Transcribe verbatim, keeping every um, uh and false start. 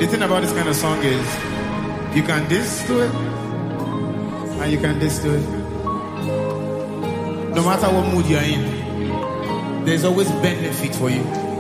The thing about this kind of song is you can dance to it and you can dance to it. No matter what mood you're in, there's always benefit for you.